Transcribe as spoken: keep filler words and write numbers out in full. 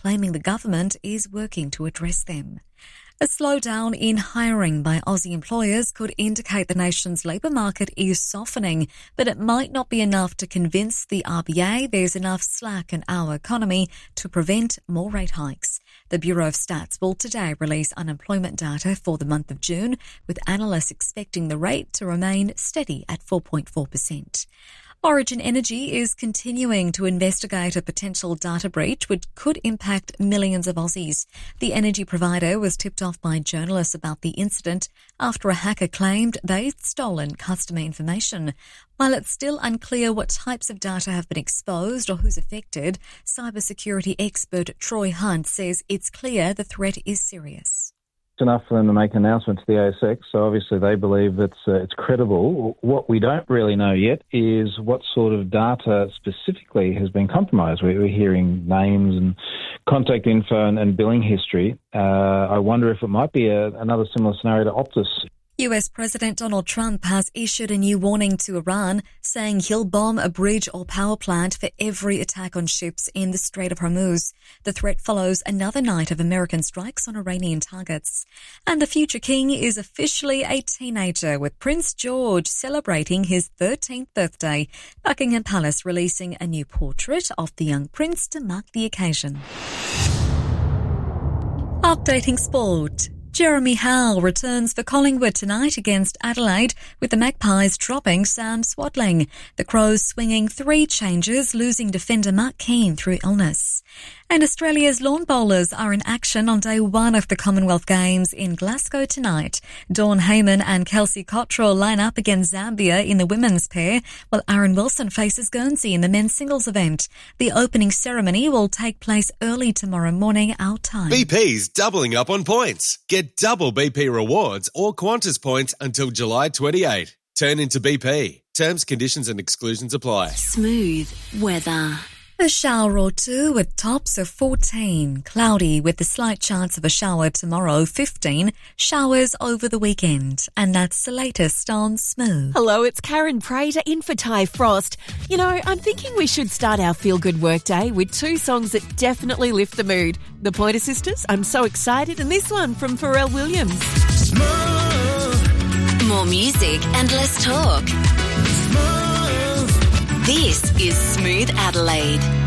claiming the government is working to address them. A slowdown in hiring by Aussie employers could indicate the nation's labour market is softening, but it might not be enough to convince the R B A there's enough slack in our economy to prevent more rate hikes. The Bureau of Stats will today release unemployment data for the month of June, with analysts expecting the rate to remain steady at four point four percent. Origin Energy is continuing to investigate a potential data breach which could impact millions of Aussies. The energy provider was tipped off by journalists about the incident after a hacker claimed they'd stolen customer information. While it's still unclear what types of data have been exposed or who's affected, cybersecurity expert Troy Hunt says it's clear the threat is serious. It's enough for them to make an announcement to the A S X, so obviously they believe it's uh, it's credible. What we don't really know yet is what sort of data specifically has been compromised. We're hearing names and contact info and, and billing history. Uh, I wonder if it might be a, another similar scenario to Optus. U S President Donald Trump has issued a new warning to Iran, saying he'll bomb a bridge or power plant for every attack on ships in the Strait of Hormuz. The threat follows another night of American strikes on Iranian targets. And the future king is officially a teenager, with Prince George celebrating his thirteenth birthday. Buckingham Palace releasing a new portrait of the young prince to mark the occasion. Updating sport. Jeremy Howe returns for Collingwood tonight against Adelaide, with the Magpies dropping Sam Swadling. The Crows swinging three changes, losing defender Mark Keane through illness. And Australia's lawn bowlers are in action on day one of the Commonwealth Games in Glasgow tonight. Dawn Heyman and Kelsey Cottrell line up against Zambia in the women's pair, while Aaron Wilson faces Guernsey in the men's singles event. The opening ceremony will take place early tomorrow morning, our time. B P's doubling up on points. Get double B P rewards or Qantas points until July twenty-eighth. Turn into B P. Terms, conditions and exclusions apply. Smooth weather. A shower or two with tops of fourteen. Cloudy with a slight chance of a shower tomorrow, fifteen. Showers over the weekend. And that's the latest on Smooth. Hello, it's Karen Prater in for Ty Frost. You know, I'm thinking we should start our feel-good workday with two songs that definitely lift the mood. The Pointer Sisters, I'm So Excited, and this one from Pharrell Williams. Smooth. More music and less talk. Smooth. This is Smooth Adelaide.